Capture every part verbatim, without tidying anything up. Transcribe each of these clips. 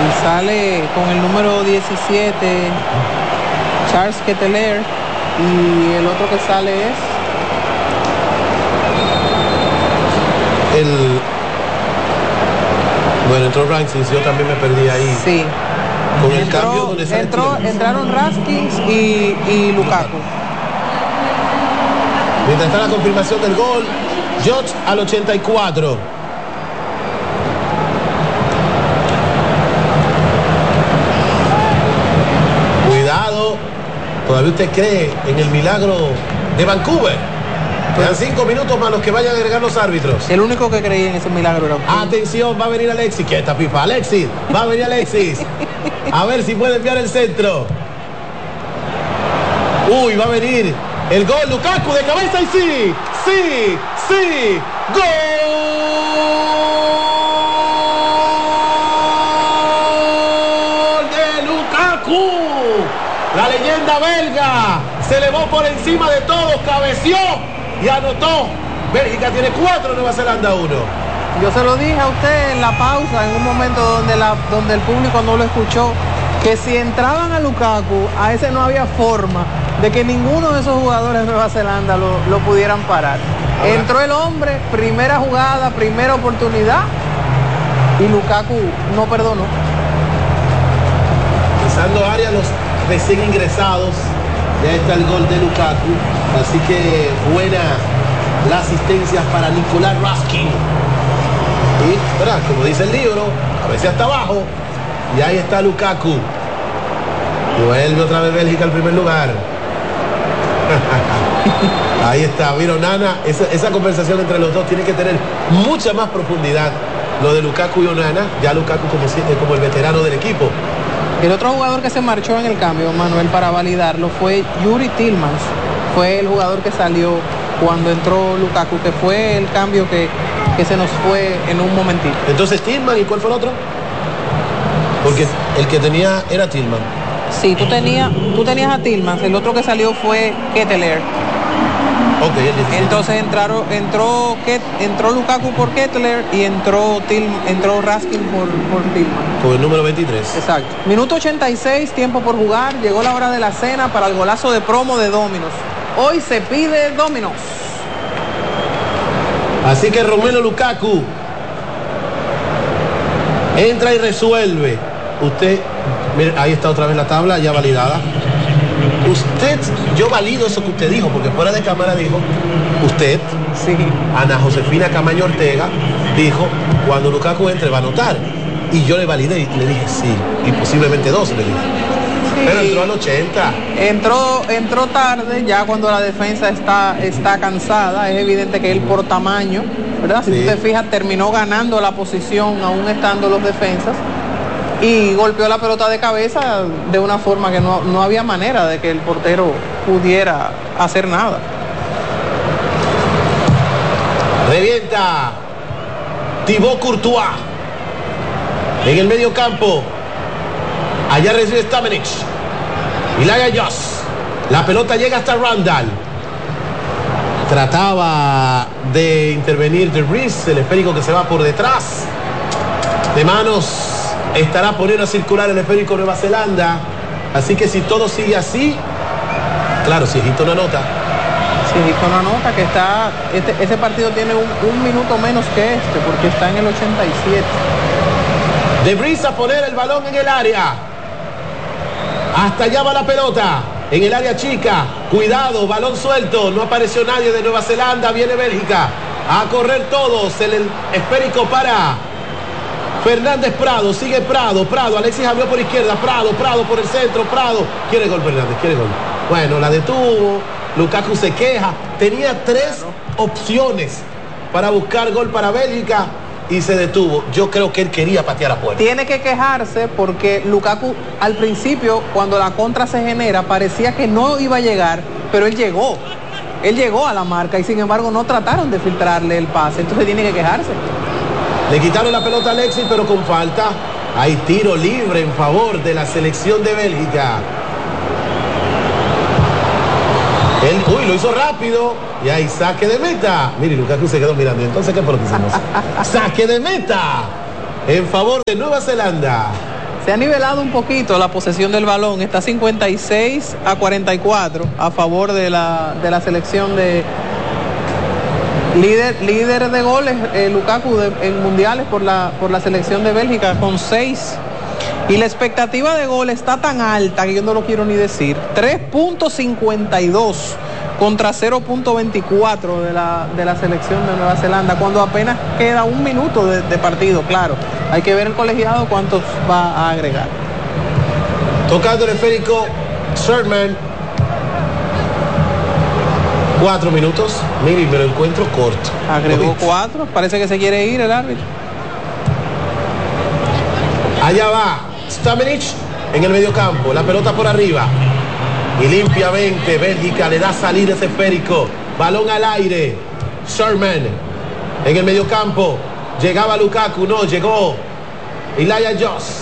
Y sale con el número diecisiete, Charles Ketelaere, y el otro que sale es... El... Bueno, entró Rankins, yo también me perdí ahí. Sí. Con el entró, cambio donde sale entró, entraron Raskins y, y Lukaku. Mientras está la confirmación del gol, George al ochenta y cuatro. Cuidado, ¿todavía usted cree en el milagro de Vancouver? Quedan cinco minutos más los que vayan a agregar los árbitros. El único que creía en ese milagro era usted. Atención, va a venir Alexis. Quieta, pipa. Alexis, va a venir Alexis. A ver si puede enviar el centro. Uy, va a venir el gol. Lukaku de cabeza y sí, sí, sí. ¡Gol de Lukaku! La leyenda belga se elevó por encima de todos, cabeció y anotó. Bélgica tiene cuatro, Nueva Zelanda uno. Yo se lo dije a usted en la pausa, en un momento donde, la, donde el público no lo escuchó, que si entraban a Lukaku, a ese no había forma de que ninguno de esos jugadores de Nueva Zelanda lo, lo pudieran parar. Ahora, entró el hombre, primera jugada, primera oportunidad, y Lukaku no perdonó. Pisando área los recién ingresados, ya está el gol de Lukaku, así que buena la asistencia para Nicolás Raskin. Y, ¿verdad? Como dice el libro, a veces hasta abajo, y ahí está Lukaku. Vuelve otra vez Bélgica al primer lugar. Ahí está, vieron, Onana, esa, esa conversación entre los dos tiene que tener mucha más profundidad. Lo de Lukaku y Onana, ya Lukaku como, como el veterano del equipo. El otro jugador que se marchó en el cambio, Manuel, para validarlo, fue Yuri Tillmans. Fue el jugador que salió cuando entró Lukaku, que fue el cambio que, que se nos fue en un momentito. Entonces Tillman, ¿y cuál fue el otro? Porque el que tenía era Tillman. Sí, tú tenías, tú tenías a Tillmans, el otro que salió fue Ketelaere. Ok, el diecisiete. Entonces entraron, entró, entró Lukaku por Ketelaere y entró, Til, entró Raskin por, por Tillman. Con el número veintitrés. Exacto. Minuto ochenta y seis, tiempo por jugar. Llegó la hora de la cena para el golazo de promo de Domino's. Hoy se pide Domino's. Así que Romelu Lukaku entra y resuelve. Usted, mire, ahí está otra vez la tabla ya validada. Usted, yo valido eso que usted dijo, porque fuera de cámara dijo, usted, sí. Ana Josefina Camaño Ortega, dijo, cuando Lukaku entre va a anotar. Y yo le validé y le dije, sí, y posiblemente dos, le dije. Sí. Pero entró al ochenta. Entró, entró tarde, ya cuando la defensa está, está cansada. Es evidente que él por tamaño, ¿verdad? Si sí. tú te fijas, terminó ganando la posición aún estando los defensas. Y golpeó la pelota de cabeza de una forma que no, no había manera de que el portero pudiera hacer nada. Revienta Thibaut Courtois en el medio campo. Allá recibe Stamenic. Ilya Joss. La pelota llega hasta Randall. Trataba de intervenir De Vries, el esférico que se va por detrás. De manos. Estará poniendo a circular el esférico Nueva Zelanda. Así que si todo sigue así, claro, si Egipto no anota. Si Egipto no anota, que está, este, ese partido tiene un, un minuto menos que este, porque está en el ochenta y siete. De Vries a poner el balón en el área. Hasta allá va la pelota. En el área chica. Cuidado, balón suelto. No apareció nadie de Nueva Zelanda. Viene Bélgica. A correr todos. El, el esférico para Fernández Prado, sigue Prado, Prado, Alexis abrió por izquierda, Prado, Prado por el centro, Prado, quiere gol Fernández, quiere gol. Bueno, la detuvo, Lukaku se queja, tenía tres opciones para buscar gol para Bélgica y se detuvo. Yo creo que él quería patear a puerta. Tiene que quejarse porque Lukaku al principio, cuando la contra se genera, parecía que no iba a llegar, pero él llegó. Él llegó a la marca y sin embargo no trataron de filtrarle el pase, entonces tiene que quejarse. Le quitaron la pelota a Alexis, pero con falta. Hay tiro libre en favor de la selección de Bélgica. Él, uy, lo hizo rápido. Y hay saque de meta. Mire, Lukaku se quedó mirando. Entonces, ¿qué fue lo que hicimos? Saque de meta en favor de Nueva Zelanda. se ha nivelado un poquito la posesión del balón, está cincuenta y seis a cuarenta y cuatro a favor de la, de la selección de líder, líder de goles, eh, Lukaku de, en mundiales por la, por la selección de Bélgica con seis. Y la expectativa de gol está tan alta que yo no lo quiero ni decir. tres punto cincuenta y dos contra cero punto veinticuatro de la, de la selección de Nueva Zelanda, cuando apenas queda un minuto de, de partido, claro. Hay que ver el colegiado cuántos va a agregar. Tocando el esférico, Sherman. Cuatro minutos. Mire, me lo encuentro corto. Agregó cuatro. Parece que se quiere ir el árbitro. Allá va Stamenic en el mediocampo. La pelota por arriba. Y limpiamente Bélgica le da salir ese esférico. Balón al aire. Sherman en el mediocampo. Llegaba Lukaku, no, llegó Elijah Joss.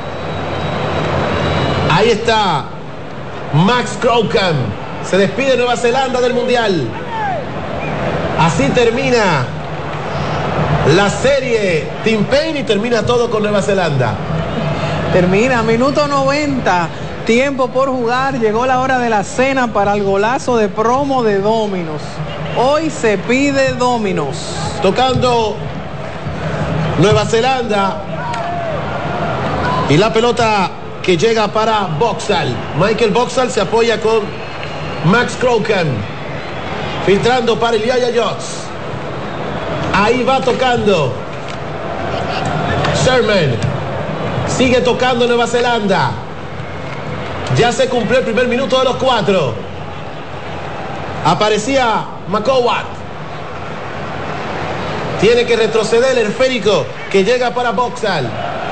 Ahí está Max Crowcam. Se despide Nueva Zelanda del Mundial. Así termina la serie Team Payne y termina todo con Nueva Zelanda. Termina, minuto noventa, tiempo por jugar, llegó la hora de la cena para el golazo de promo de Domino's. Hoy se pide Domino's. Tocando Nueva Zelanda y la pelota que llega para Boxall. Michael Boxall se apoya con Max Crowcam, filtrando para Elijah Joss. Ahí va tocando Sherman, sigue tocando Nueva Zelanda. Ya se cumplió el primer minuto de los cuatro. Aparecía McCowart. Tiene que retroceder el esférico que llega para Boxall.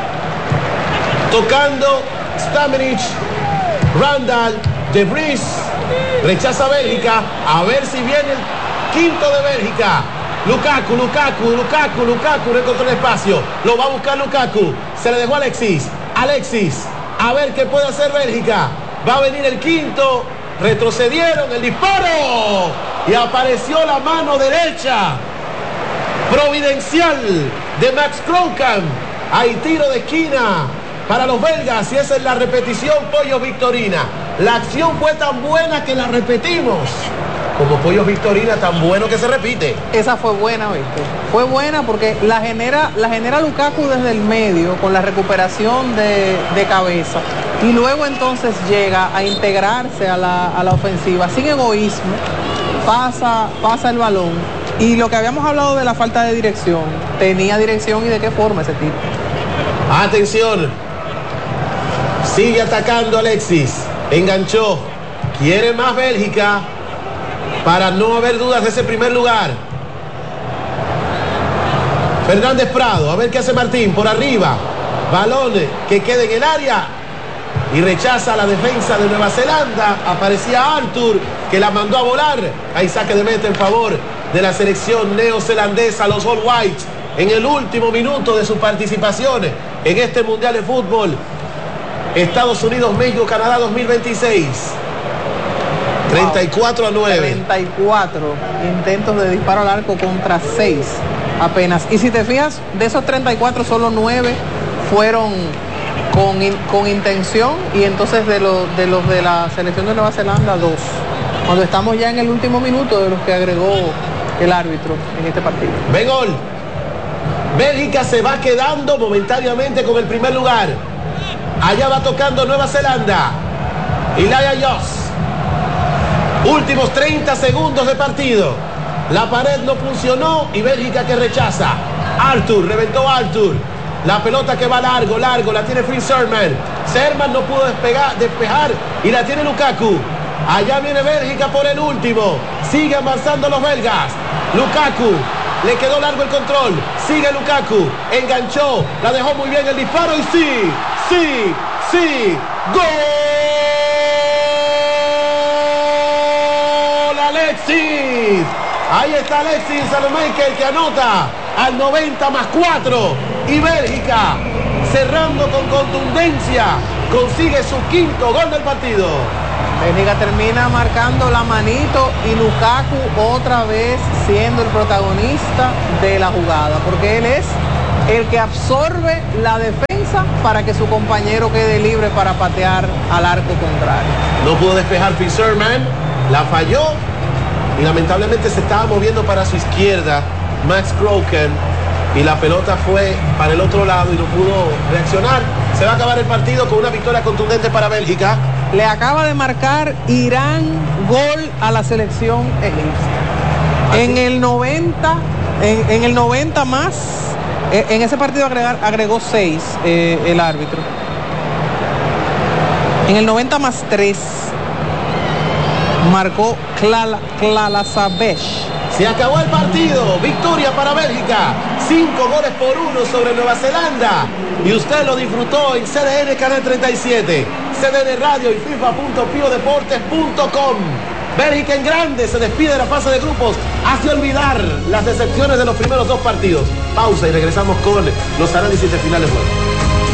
Tocando Stamenic, Randall, De Vries. Rechaza Bélgica. A ver si viene el quinto de Bélgica. Lukaku, Lukaku, Lukaku, Lukaku. No encontró el espacio. Lo va a buscar Lukaku. Se le dejó a Alexis. Alexis. A ver qué puede hacer Bélgica. Va a venir el quinto. Retrocedieron. El disparo. Y apareció la mano derecha providencial de Max Crowcam. Hay tiro de esquina para los belgas y esa es la repetición Pollos Victorina. La acción fue tan buena que la repetimos. Como Pollos Victorina, tan bueno que se repite. Esa fue buena, ¿viste? Fue buena porque la genera, la genera Lukaku desde el medio con la recuperación de, de cabeza. Y luego entonces llega a integrarse a la, a la ofensiva sin egoísmo. Pasa, pasa el balón. Y lo que habíamos hablado de la falta de dirección, tenía dirección y de qué forma ese tipo. Atención. Sigue atacando Alexis. Enganchó. Quiere más Bélgica para no haber dudas de ese primer lugar. Fernández Prado. A ver qué hace Martín. Por arriba. Balón que queda en el área. Y rechaza la defensa de Nueva Zelanda. Aparecía Arthur que la mandó a volar. Hay saque de meta en favor de la selección neozelandesa, los All Whites, en el último minuto de su participación en este Mundial de Fútbol. Estados Unidos, México, Canadá dos mil veintiséis. treinta y cuatro a nueve. treinta y cuatro intentos de disparo al arco contra seis apenas. Y si te fijas, de esos treinta y cuatro, solo nueve fueron con, in, con intención. Y entonces de, lo, de los de la selección de Nueva Zelanda, dos. Cuando estamos ya en el último minuto de los que agregó el árbitro en este partido. Ven gol. Bélgica se va quedando momentáneamente con el primer lugar. Allá va tocando Nueva Zelanda. Elijah Joss. Últimos treinta segundos de partido. La pared no funcionó y Bélgica que rechaza. Arthur, reventó Arthur. La pelota que va largo, largo, la tiene Fritz Sherman. Sherman no pudo despegar, despejar y la tiene Lukaku. Allá viene Bélgica por el último. Sigue avanzando los belgas. Lukaku. Le quedó largo el control. Sigue Lukaku. Enganchó. La dejó muy bien el disparo. Y sí, sí, sí. ¡Gol! Alexis. Ahí está Alexis Salomeiker que anota al noventa más cuatro. Y Bélgica, cerrando con contundencia, consigue su quinto gol del partido. Bélgica termina marcando la manito y Lukaku otra vez siendo el protagonista de la jugada, porque él es el que absorbe la defensa fuerza para que su compañero quede libre para patear al arco contrario. No pudo despejar Fisherman, la falló y lamentablemente se estaba moviendo para su izquierda Max Croken y la pelota fue para el otro lado y no pudo reaccionar. Se va a acabar el partido con una victoria contundente para Bélgica. Le acaba de marcar Irán gol a la selección egipcia. En el noventa, en, en el noventa más, en ese partido agregar, agregó seis eh, el árbitro. En el noventa más tres marcó Klala, Klalasabesh. Se acabó el partido, victoria para Bélgica, cinco goles por uno sobre Nueva Zelanda. Y usted lo disfrutó en C D N Canal treinta y siete, C D N Radio y FIFA punto pio deportes punto com. Bélgica en grande se despide de la fase de grupos, hace olvidar las decepciones de los primeros dos partidos. Pausa y regresamos con los análisis de finales.